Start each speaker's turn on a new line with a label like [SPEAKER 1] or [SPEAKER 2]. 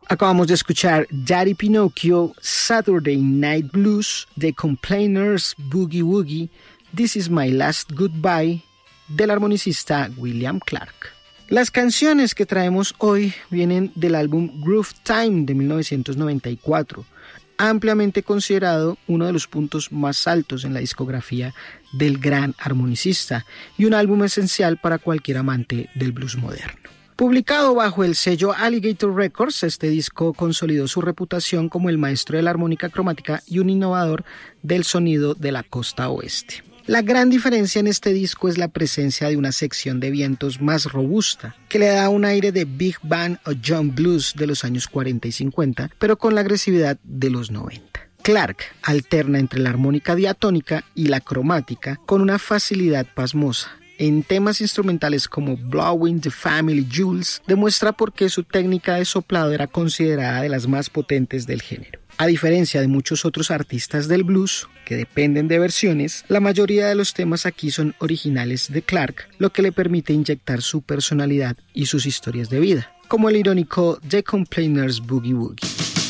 [SPEAKER 1] Acabamos de escuchar Daddy Pinocchio, Saturday Night Blues, The Complainers, Boogie Woogie, This Is My Last Goodbye, del armonicista William Clark. Las canciones que traemos hoy vienen del álbum Groove Time de 1994, ampliamente considerado uno de los puntos más altos en la discografía del gran armonicista y un álbum esencial para cualquier amante del blues moderno. Publicado bajo el sello Alligator Records, este disco consolidó su reputación como el maestro de la armónica cromática y un innovador del sonido de la costa oeste. La gran diferencia en este disco es la presencia de una sección de vientos más robusta, que le da un aire de big band o jump blues de los años 40 y 50, pero con la agresividad de los 90. Clark alterna entre la armónica diatónica y la cromática con una facilidad pasmosa. En temas instrumentales como Blowing the Family Jewels, demuestra por qué su técnica de soplado era considerada de las más potentes del género. A diferencia de muchos otros artistas del blues, que dependen de versiones, la mayoría de los temas aquí son originales de Clark, lo que le permite inyectar su personalidad y sus historias de vida, como el irónico The Complainers Boogie Woogie.